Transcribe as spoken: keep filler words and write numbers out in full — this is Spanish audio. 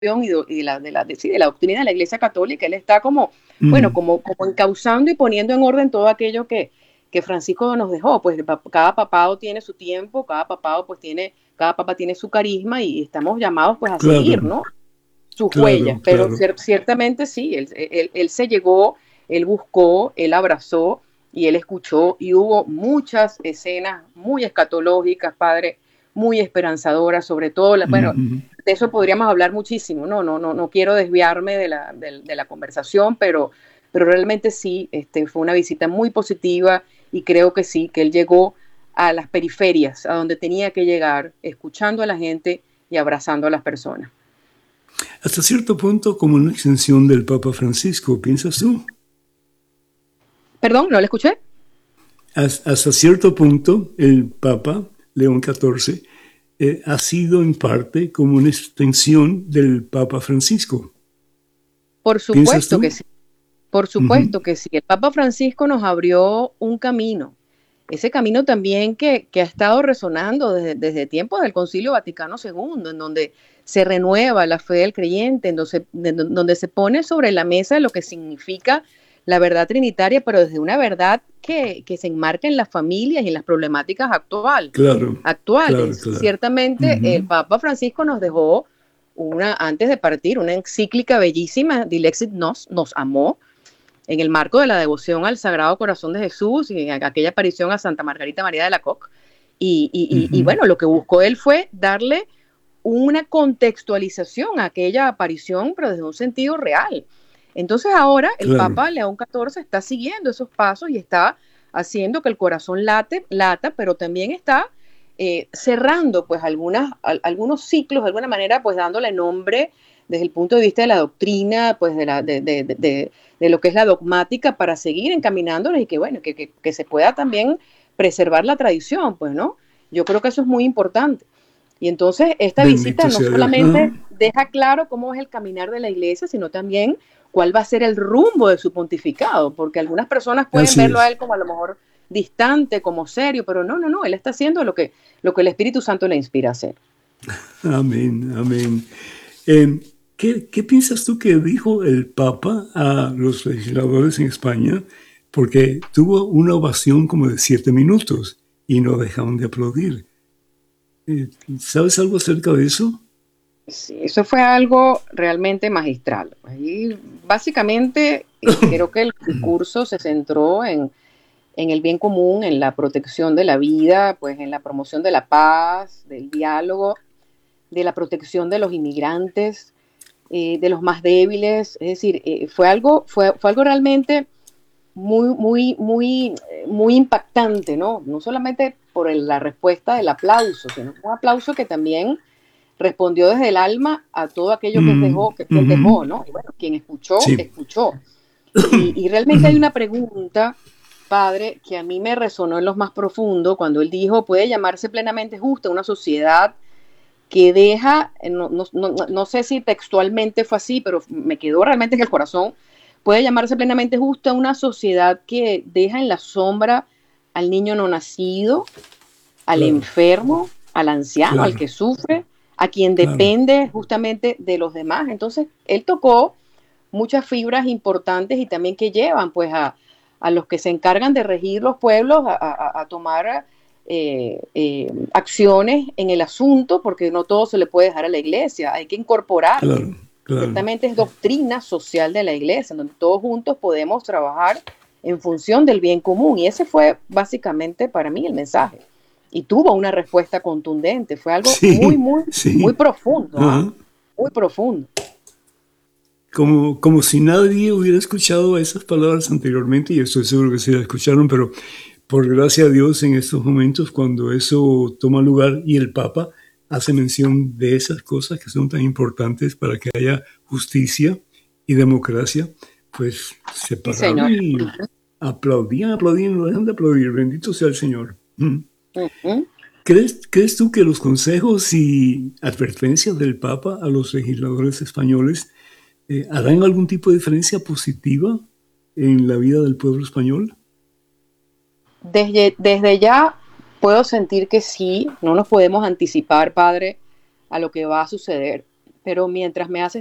y de, y de la, de, la, de, sí, de la doctrina de la Iglesia Católica. Él está como, Mm. bueno, como, como encauzando y poniendo en orden todo aquello que, que Francisco nos dejó. Pues cada papado tiene su tiempo, cada papado pues tiene, cada papa tiene su carisma y estamos llamados pues a Claro, seguir, ¿no? Sus huellas, claro, pero claro. cier ciertamente sí, él, él, él se llegó, él buscó, él abrazó y él escuchó y hubo muchas escenas muy escatológicas, padre, muy esperanzadoras, sobre todo, la, bueno, Mm-hmm. de eso podríamos hablar muchísimo, no, no, no, no quiero desviarme de la, de, de la conversación, pero, pero realmente sí, este, fue una visita muy positiva y creo que sí, que él llegó a las periferias, a donde tenía que llegar, escuchando a la gente y abrazando a las personas. Hasta cierto punto como una extensión del Papa Francisco, ¿piensas tú? Perdón, ¿no le escuché? Hasta cierto punto el Papa León catorce eh, ha sido en parte como una extensión del Papa Francisco. Por ¿Piensas supuesto que tú? sí, por Uh-huh. supuesto que sí. El Papa Francisco nos abrió un camino, ese camino también que, que ha estado resonando desde, desde tiempos del Concilio Vaticano segundo, en donde se renueva la fe del creyente, en donde se, de, donde se pone sobre la mesa lo que significa la verdad trinitaria, pero desde una verdad que, que se enmarca en las familias y en las problemáticas actual, Claro, claro, actuales. claro. Ciertamente, el Uh-huh. Papa Francisco nos dejó una, antes de partir, una encíclica bellísima, Dilexit Nos, nos amó, en el marco de la devoción al Sagrado Corazón de Jesús y en aquella aparición a Santa Margarita María de la Coque. Y, y, y, y Uh-huh. bueno, lo que buscó él fue darle una contextualización a aquella aparición, pero desde un sentido real. Entonces ahora el Claro. Papa León catorce está siguiendo esos pasos y está haciendo que el corazón late, lata, pero también está eh, cerrando pues algunas, al, algunos ciclos, de alguna manera, pues dándole nombre desde el punto de vista de la doctrina, pues de, la, de, de, de, de lo que es la dogmática, para seguir encaminándonos y que, bueno, que, que, que se pueda también preservar la tradición, pues, ¿no? Yo creo que eso es muy importante. Y entonces esta visita Bendito no sea Dios. solamente Uh-huh. deja claro cómo es el caminar de la iglesia, sino también cuál va a ser el rumbo de su pontificado, porque algunas personas pueden Así verlo a es. él como a lo mejor distante, como serio, pero no, no, no, él está haciendo lo que, lo que el Espíritu Santo le inspira a hacer. Amén, amén. Eh, ¿qué, ¿Qué piensas tú que dijo el Papa a los legisladores en España? Porque tuvo una ovación como de siete minutos y no dejaron de aplaudir. Eh, ¿Sabes algo acerca de eso? Sí, eso fue algo realmente magistral. Ahí, básicamente, eh, creo que el discurso se centró en, en el bien común, en la protección de la vida, pues en la promoción de la paz, del diálogo, de la protección de los inmigrantes, eh, de los más débiles. Es decir, eh, fue, algo, fue, fue algo realmente muy, muy, muy, eh, muy impactante, ¿no? No solamente por el, la respuesta del aplauso, sino un aplauso que también respondió desde el alma a todo aquello que, Mm, dejó, que, que él uh-huh. dejó, ¿no? Y bueno, quien escuchó, Sí. escuchó. Y, y realmente hay una pregunta, padre, que a mí me resonó en lo más profundo cuando él dijo, puede llamarse plenamente justa una sociedad que deja, no, no, no, no sé si textualmente fue así, pero me quedó realmente en el corazón, puede llamarse plenamente justa una sociedad que deja en la sombra al niño no nacido, al Claro, enfermo, al anciano, al claro, que sufre, a quien claro. depende justamente de los demás. Entonces, él tocó muchas fibras importantes y también que llevan pues a, a los que se encargan de regir los pueblos a, a, a tomar eh, eh, acciones en el asunto, porque no todo se le puede dejar a la iglesia, hay que incorporar. Claro, claro. Ciertamente es doctrina social de la iglesia, donde todos juntos podemos trabajar en función del bien común. Y ese fue básicamente para mí el mensaje. Y tuvo una respuesta contundente. Fue algo muy, Sí, muy, muy sí. profundo, ¿ah? Ajá. Muy profundo. Como, como si nadie hubiera escuchado esas palabras anteriormente, y estoy seguro que sí las escucharon, pero por gracia a Dios en estos momentos, cuando eso toma lugar y el Papa hace mención de esas cosas que son tan importantes para que haya justicia y democracia, pues se Sí, señor. pararon y aplaudían, aplaudían, no dejan de aplaudir. Bendito sea el Señor. Mm. Uh -huh. ¿Crees, ¿Crees tú que los consejos y advertencias del Papa a los legisladores españoles eh, harán algún tipo de diferencia positiva en la vida del pueblo español? Desde, desde ya puedo sentir que sí, no nos podemos anticipar, padre, a lo que va a suceder, pero mientras me haces